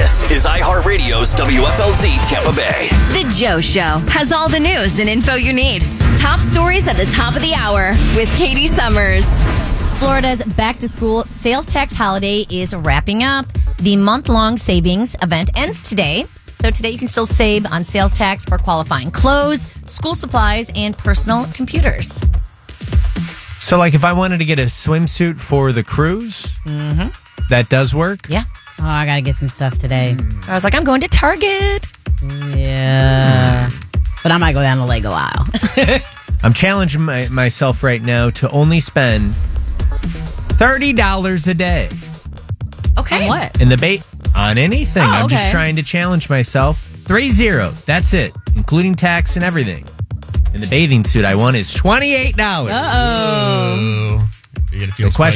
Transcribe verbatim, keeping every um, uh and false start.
This is iHeartRadio's W F L Z Tampa Bay. The Joe Show has all the news and info you need. Top stories at the top of the hour with Katie Summers. Florida's back-to-school sales tax holiday is wrapping up. The month-long savings event ends today. So today you can still save on sales tax for qualifying clothes, school supplies, and personal computers. So, like, if I wanted to get a swimsuit for the cruise, mm-hmm. that does work? Yeah. Oh, I got to get some stuff today. Mm. So I was like, I'm going to Target. Yeah. But I might go down the Lego aisle. I'm challenging my, myself right now to only spend thirty dollars a day. Okay. On what? In the bait on anything. Oh, I'm okay. just trying to challenge myself. Three zero. That's it, including tax and everything. And the bathing suit I want is twenty-eight dollars. Uh-oh. You're going to feel The question